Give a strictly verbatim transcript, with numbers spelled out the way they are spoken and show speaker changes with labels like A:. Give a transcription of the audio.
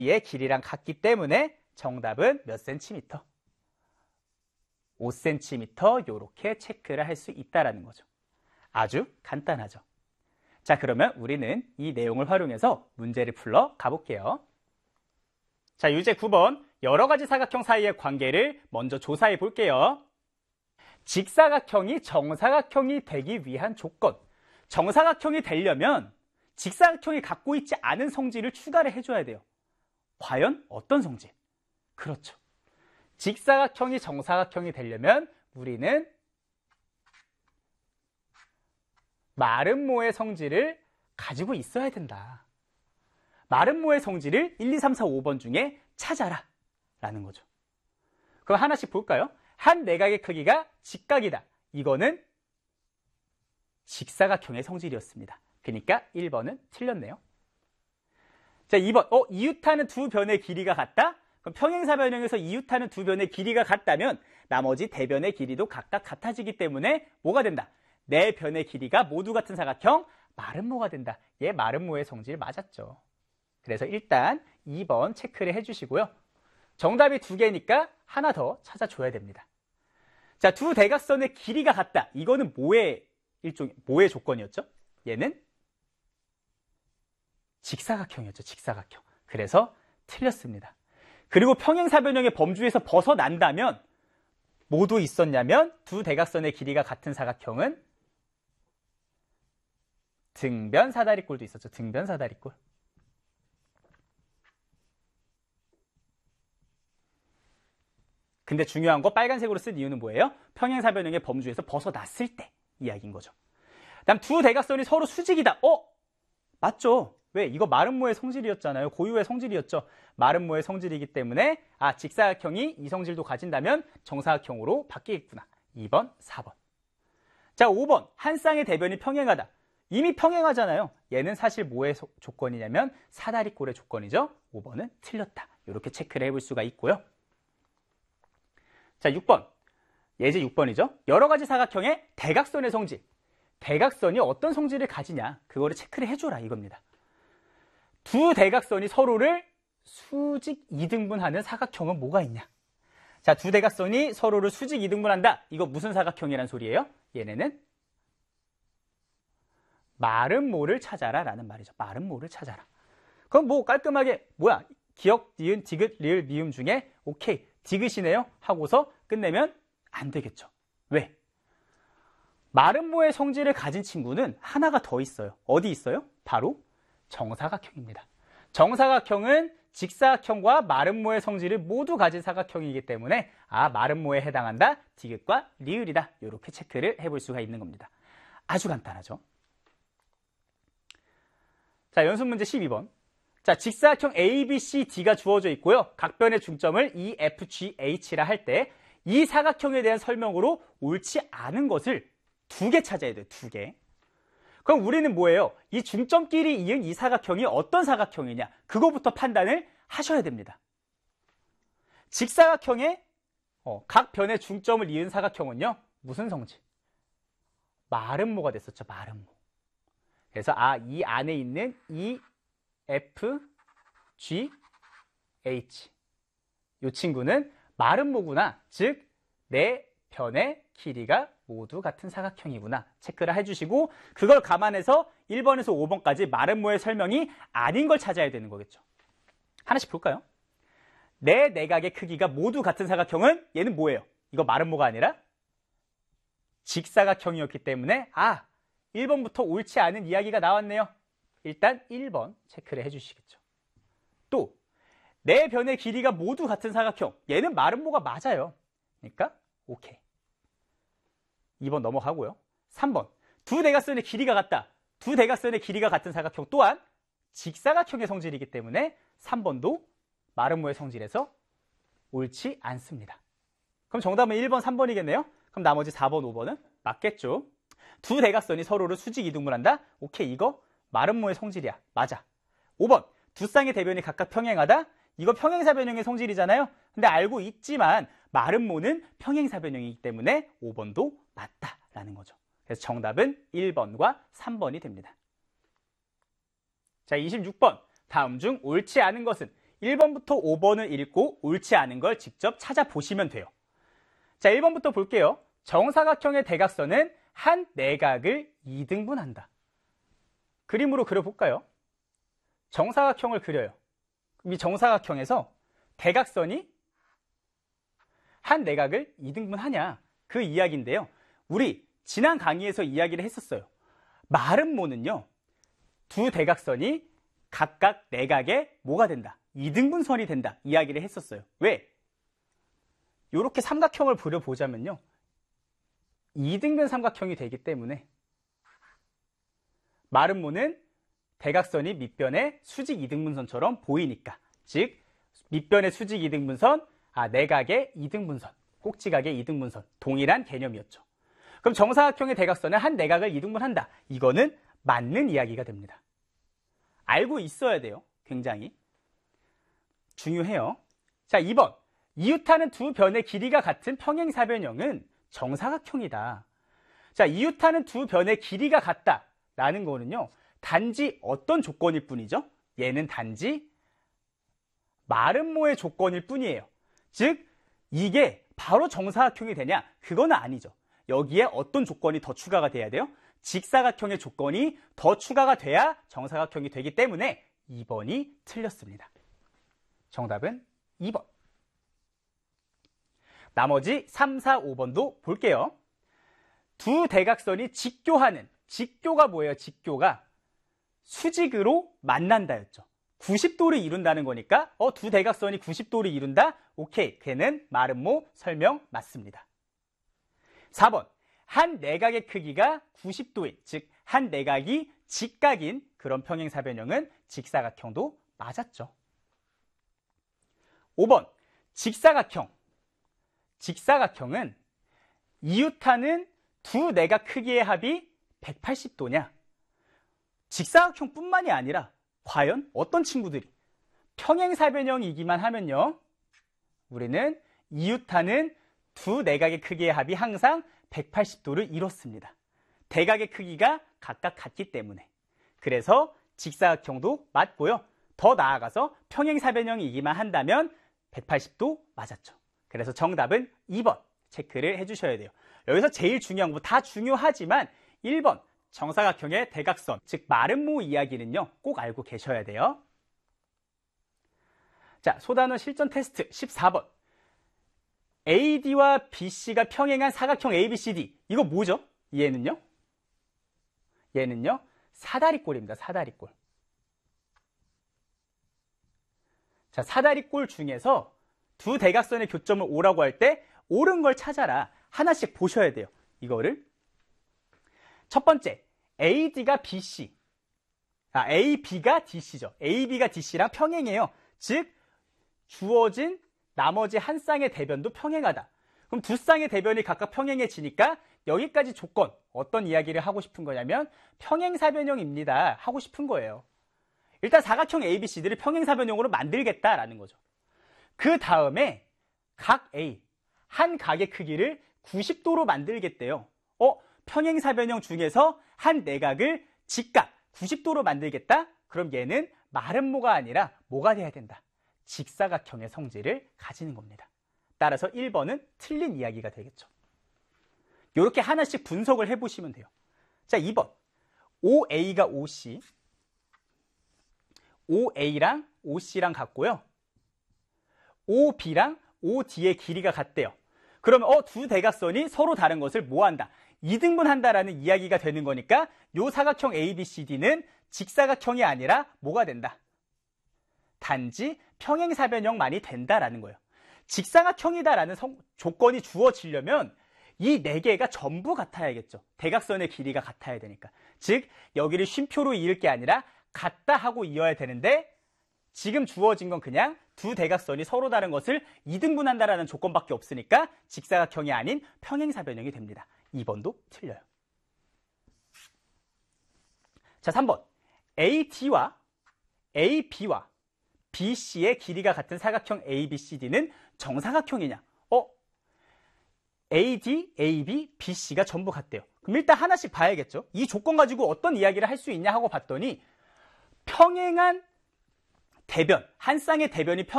A: 의 길이랑 같기 때문에 정답은 몇 센티미터? 오 센티미터 이렇게 체크를 할 수 있다는 거죠. 아주 간단하죠. 자, 그러면 우리는 이 내용을 활용해서 문제를 풀러 가볼게요. 자, 유제 구 번 여러 가지 사각형 사이의 관계를 먼저 조사해 볼게요. 직사각형이 정사각형이 되기 위한 조건. 정사각형이 되려면 직사각형이 갖고 있지 않은 성질을 추가를 해줘야 돼요. 과연 어떤 성질? 그렇죠. 직사각형이 정사각형이 되려면 우리는 마름모의 성질을 가지고 있어야 된다. 마름모의 성질을 일, 이, 삼, 사, 오 번 중에 찾아라 라는 거죠. 그럼 하나씩 볼까요? 한 내각의 크기가 직각이다. 이거는 직사각형의 성질이었습니다. 그러니까 일 번은 틀렸네요. 자, 이 번. 어, 이웃하는 두 변의 길이가 같다? 그럼 평행사변형에서 이웃하는 두 변의 길이가 같다면 나머지 대변의 길이도 각각 같아지기 때문에 뭐가 된다? 네 변의 길이가 모두 같은 사각형 마름모가 된다. 얘 마름모의 성질 맞았죠. 그래서 일단 이 번 체크를 해주시고요. 정답이 두 개니까 하나 더 찾아줘야 됩니다. 자, 두 대각선의 길이가 같다. 이거는 뭐의 일종, 뭐의 조건이었죠? 얘는 직사각형이었죠. 직사각형. 그래서 틀렸습니다. 그리고 평행사변형의 범주에서 벗어난다면 모두 있었냐면 두 대각선의 길이가 같은 사각형은 등변 사다리꼴도 있었죠. 등변 사다리꼴. 근데 중요한 거 빨간색으로 쓴 이유는 뭐예요? 평행사변형의 범주에서 벗어났을 때 이야기인 거죠. 그다음 두 대각선이 서로 수직이다. 어? 맞죠? 왜? 이거 마름모의 성질이었잖아요. 고유의 성질이었죠. 마름모의 성질이기 때문에 아, 직사각형이 이 성질도 가진다면 정사각형으로 바뀌겠구나. 이 번, 사 번. 자, 오 번. 한 쌍의 대변이 평행하다. 이미 평행하잖아요. 얘는 사실 뭐의 소, 조건이냐면 사다리꼴의 조건이죠. 오 번은 틀렸다. 이렇게 체크를 해볼 수가 있고요. 자, 육 번. 예제 육 번이죠. 여러 가지 사각형의 대각선의 성질. 대각선이 어떤 성질을 가지냐. 그거를 체크를 해줘라 이겁니다. 두 대각선이 서로를 수직 이등분하는 사각형은 뭐가 있냐? 자, 두 대각선이 서로를 수직 이등분한다. 이거 무슨 사각형이란 소리예요? 얘네는 마름모를 찾아라 라는 말이죠. 마름모를 찾아라. 그럼 뭐 깔끔하게 뭐야? 기역, 니은, 디귿, 리을, 미음 중에 오케이, 디귿이네요 하고서 끝내면 안 되겠죠. 왜? 마름모의 성질을 가진 친구는 하나가 더 있어요. 어디 있어요? 바로 정사각형입니다. 정사각형은 직사각형과 마름모의 성질을 모두 가진 사각형이기 때문에 아, 마름모에 해당한다. 디귿과 리을이다. 이렇게 체크를 해볼 수가 있는 겁니다. 아주 간단하죠. 자, 연습 문제 십이 번. 자, 직사각형 A, B, C, D가 주어져 있고요. 각 변의 중점을 E, F, G, H라 할 때 이 사각형에 대한 설명으로 옳지 않은 것을 두 개 찾아야 돼요. 두 개. 그럼 우리는 뭐예요? 이 중점끼리 이은 이 사각형이 어떤 사각형이냐? 그거부터 판단을 하셔야 됩니다. 직사각형의 어, 각 변의 중점을 이은 사각형은요. 무슨 성질? 마름모가 됐었죠. 마름모. 그래서 아, 이 안에 있는 E, F, G, H 이 친구는 마름모구나. 즉, 네 변의 길이가 모두 같은 사각형이구나. 체크를 해주시고 그걸 감안해서 일 번에서 오 번까지 마름모의 설명이 아닌 걸 찾아야 되는 거겠죠. 하나씩 볼까요? 네 내각의 크기가 모두 같은 사각형은 얘는 뭐예요? 이거 마름모가 아니라 직사각형이었기 때문에 아, 일 번부터 옳지 않은 이야기가 나왔네요. 일단 일 번 체크를 해주시겠죠. 또 네 변의 길이가 모두 같은 사각형. 얘는 마름모가 맞아요. 그러니까 오케이. 이 번 넘어가고요. 삼 번. 두 대각선의 길이가 같다. 두 대각선의 길이가 같은 사각형 또한 직사각형의 성질이기 때문에 삼 번도 마름모의 성질에서 옳지 않습니다. 그럼 정답은 일 번, 삼 번이겠네요. 그럼 나머지 사 번, 오 번은 맞겠죠. 두 대각선이 서로를 수직 이등분한다. 오케이, 이거 마름모의 성질이야. 맞아. 오 번. 두 쌍의 대변이 각각 평행하다. 이거 평행사변형의 성질이잖아요. 근데 알고 있지만 마름모는 평행사변형이기 때문에 오 번도 맞다라는 거죠. 그래서 정답은 일 번과 삼 번이 됩니다. 자, 이십육 번. 다음 중 옳지 않은 것은 일 번부터 오 번을 읽고 옳지 않은 걸 직접 찾아보시면 돼요. 자, 일 번부터 볼게요. 정사각형의 대각선은 한 내각을 이등분한다. 그림으로 그려볼까요? 정사각형을 그려요. 이 정사각형에서 대각선이 한 내각을 이등분하냐, 그 이야기인데요. 우리 지난 강의에서 이야기를 했었어요. 마름모는요, 두 대각선이 각각 내각에 뭐가 된다? 이등분선이 된다. 이야기를 했었어요. 왜? 이렇게 삼각형을 그려보자면요, 이등변 삼각형이 되기 때문에 마름모는 대각선이 밑변의 수직 이등분선처럼 보이니까, 즉 밑변의 수직 이등분선, 아, 내각의 이등분선, 꼭지각의 이등분선, 동일한 개념이었죠. 그럼 정사각형의 대각선은 한 내각을 이등분한다. 이거는 맞는 이야기가 됩니다. 알고 있어야 돼요. 굉장히 중요해요. 자, 이 번. 이웃하는 두 변의 길이가 같은 평행사변형은 정사각형이다. 자, 이웃하는 두 변의 길이가 같다라는 거는요, 단지 어떤 조건일 뿐이죠? 얘는 단지 마름모의 조건일 뿐이에요. 즉, 이게 바로 정사각형이 되냐? 그건 아니죠. 여기에 어떤 조건이 더 추가가 돼야 돼요? 직사각형의 조건이 더 추가가 돼야 정사각형이 되기 때문에 이 번이 틀렸습니다. 정답은 이 번. 나머지 삼, 사, 오 번도 볼게요. 두 대각선이 직교하는, 직교가 뭐예요? 직교가 수직으로 만난다였죠. 구십 도를 이룬다는 거니까 어, 두 대각선이 구십 도를 이룬다? 오케이, 걔는 마름모 설명 맞습니다. 사 번. 한 내각의 크기가 구십 도인, 즉 한 내각이 직각인 그런 평행사변형은 직사각형도 맞았죠. 오 번. 직사각형. 직사각형은 이웃하는 두 내각 크기의 합이 백팔십 도냐? 직사각형뿐만이 아니라 과연 어떤 친구들이 평행사변형이기만 하면요, 우리는 이웃하는 두 내각의 크기의 합이 항상 백팔십 도를 이뤘습니다. 대각의 크기가 각각 같기 때문에. 그래서 직사각형도 맞고요. 더 나아가서 평행사변형이기만 한다면 백팔십 도 맞았죠. 그래서 정답은 이 번 체크를 해주셔야 돼요. 여기서 제일 중요한 거, 다 중요하지만 일 번 정사각형의 대각선, 즉 마름모 이야기는요, 꼭 알고 계셔야 돼요. 자, 소단원 실전 테스트 십사 번. 에이디와 비씨가 평행한 사각형 에이비씨디. 이거 뭐죠? 얘는요? 얘는요, 사다리꼴입니다. 사다리꼴. 자, 사다리꼴 중에서 두 대각선의 교점을 오라고 할 때 옳은 걸 찾아라. 하나씩 보셔야 돼요. 이거를. 첫 번째, 에이디가 비씨. 아, 에이비가 디씨죠. 에이비가 디씨랑 평행해요. 즉, 주어진 나머지 한 쌍의 대변도 평행하다. 그럼 두 쌍의 대변이 각각 평행해지니까 여기까지 조건, 어떤 이야기를 하고 싶은 거냐면 평행사변형입니다 하고 싶은 거예요. 일단 사각형 에이비씨들을 평행사변형으로 만들겠다라는 거죠. 그 다음에 각 A, 한 각의 크기를 구십 도로 만들겠대요. 어, 평행사변형 중에서 한 내각을 직각 구십 도로 만들겠다? 그럼 얘는 마름모가 아니라 뭐가 돼야 된다? 직사각형의 성질을 가지는 겁니다. 따라서 일 번은 틀린 이야기가 되겠죠. 이렇게 하나씩 분석을 해보시면 돼요. 자, 이 번. 오에이가 오씨. 오에이랑 오씨랑 같고요. 오비랑 오디의 길이가 같대요. 그러면 어, 두 대각선이 서로 다른 것을 뭐 한다? 이등분한다라는 이야기가 되는 거니까 요 사각형 에이비씨디는 직사각형이 아니라 뭐가 된다? 단지 평행사변형만이 된다라는 거예요. 직사각형이다라는 성, 조건이 주어지려면 이 네 개가 전부 같아야겠죠. 대각선의 길이가 같아야 되니까. 즉, 여기를 쉼표로 이을 게 아니라 같다 하고 이어야 되는데 지금 주어진 건 그냥 두 대각선이 서로 다른 것을 이등분한다라는 조건밖에 없으니까 직사각형이 아닌 평행사변형이 됩니다. 이 번도 틀려요. 자, 삼 번. 에이디와 에이비와 비씨의 길이가 같은 사각형 에이비씨디는 정사각형이냐? 어? 에이디, 에이비, 비씨가 전부 같대요. 그럼 일단 하나씩 봐야겠죠. 이 조건 가지고 어떤 이야기를 할 수 있냐 하고 봤더니 평행한 대변, 한 쌍의 대변이 편